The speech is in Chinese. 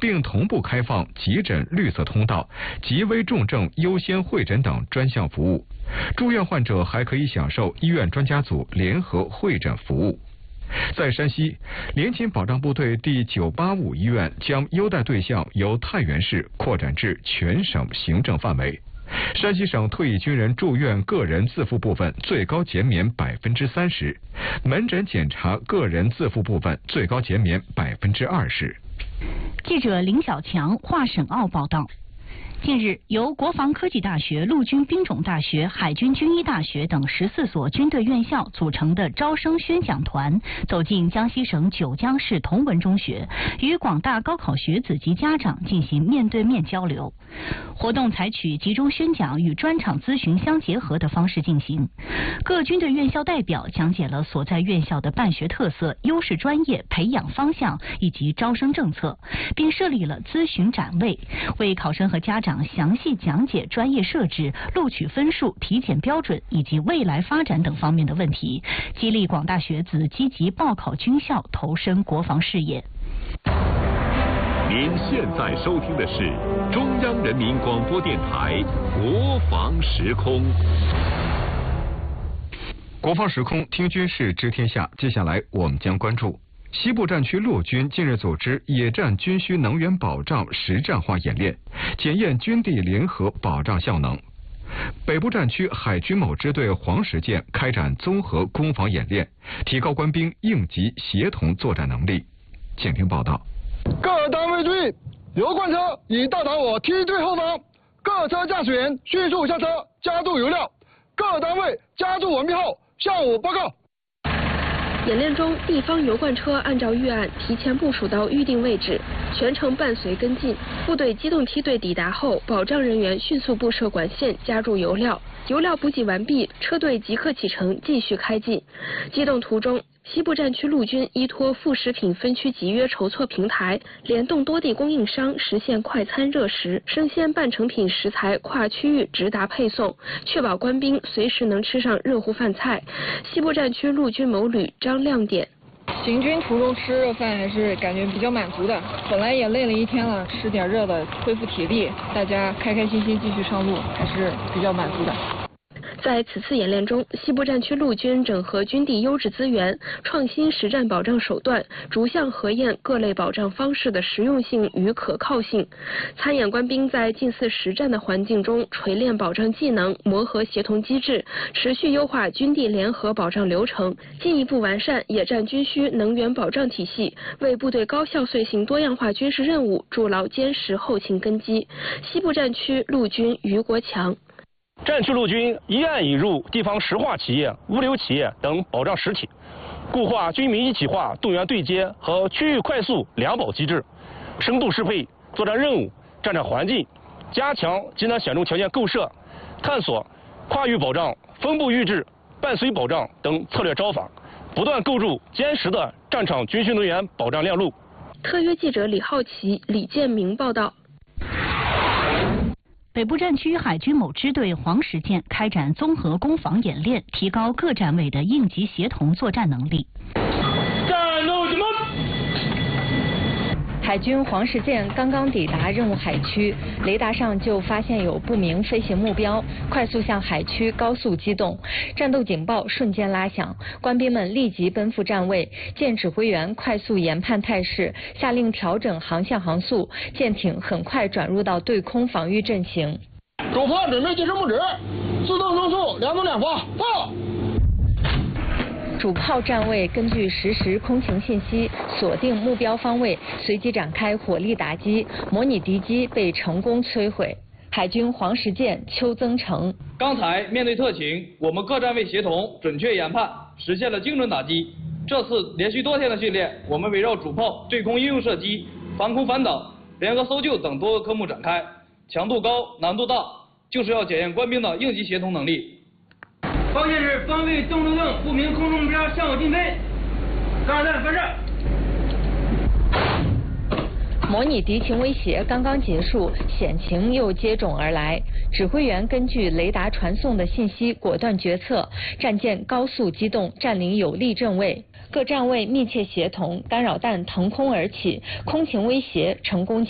并同步开放急诊绿色通道、极危重症优先会诊等专项服务。住院患者还可以享受医院专家组联合会诊服务。在山西，联勤保障部队第985医院将优待对象由太原市扩展至全省行政范围。山西省退役军人住院个人自付部分最高减免30%，门诊检查个人自付部分最高减免20%。 记者林小强、华省澳报道。近日，由国防科技大学、陆军兵种大学、海军军医大学等14所军队院校组成的招生宣讲团走进江西省九江市同文中学，与广大高考学子及家长进行面对面交流。活动采取集中宣讲与专场咨询相结合的方式进行。各军队院校代表讲解了所在院校的办学特色、优势专业、培养方向以及招生政策，并设立了咨询展位，为考生和家长详细讲解专业设置、录取分数、体检标准以及未来发展等方面的问题，激励广大学子积极报考军校，投身国防事业。 您现在收听的是中央人民广播电台国防时空。 国防时空听军事知天下，接下来我们将关注西部战区陆军近日组织野战军需能源保障实战化演练，检验军地联合保障效能。北部战区海军某支队黄石舰开展综合攻防演练，提高官兵应急协同作战能力。请听报道。 各单位注意，油罐车已到达我梯队后方，各车驾驶员迅速下车加注油料。各单位加注完毕后向我报告。 演练中，地方油罐车按照预案提前部署到预定位置，全程伴随跟进。部队机动梯队抵达后，保障人员迅速布设管线，加注油料。油料补给完毕，车队即刻启程继续开进。机动途中，西部战区陆军依托副食品分区集约筹措平台，联动多地供应商，实现快餐热食、生鲜半成品食材跨区域直达配送，确保官兵随时能吃上热乎饭菜。西部战区陆军某旅张亮点。 行军途中吃热饭还是感觉比较满足的，本来也累了一天了，吃点热的恢复体力，大家开开心心继续上路，还是比较满足的。 在此次演练中，西部战区陆军整合军地优质资源，创新实战保障手段，逐项核验各类保障方式的实用性与可靠性。参演官兵在近似实战的环境中锤炼保障技能，磨合协同机制，持续优化军地联合保障流程，进一步完善野战军需能源保障体系，为部队高效遂行多样化军事任务筑牢坚实后勤根基。西部战区陆军于国强。 战区陆军一案引入地方石化企业、物流企业等保障实体，固化军民一体化动员对接和区域快速两保机制，深度适配作战任务、战场环境，加强极难险中条件构设，探索跨域保障、分布预制、伴随保障等策略招法，不断构筑坚实的战场军需能源保障链路。 特约记者李浩奇、李建明报道。 北部战区海军某支队黄石舰开展综合攻防演练，提高各站位的应急协同作战能力。 海军黄石舰刚刚抵达任务海区，雷达上就发现有不明飞行目标，快速向海区高速机动，战斗警报瞬间拉响，官兵们立即奔赴站位，舰指挥员快速研判态势，下令调整航向航速，舰艇很快转入到对空防御阵型。 主炮准备接收目指，自动中速2走2发，报。 主炮站位根据实时空情信息锁定目标方位，随即展开火力打击，模拟敌机被成功摧毁。海军黄石舰邱增成： 刚才面对特情，我们各站位协同准确研判，实现了精准打击。这次连续多天的训练，我们围绕主炮、对空应用射击、防空反导、联合搜救等多个科目展开，强度高、难度大，就是要检验官兵的应急协同能力。 方向是方位动动动，不明空中目标向我进飞。杠弹发射。 模拟敌情威胁刚刚结束，险情又接踵而来。指挥员根据雷达传送的信息果断决策，战舰高速机动，占领有利阵位。各站位密切协同，干扰弹腾空而起，空情威胁成功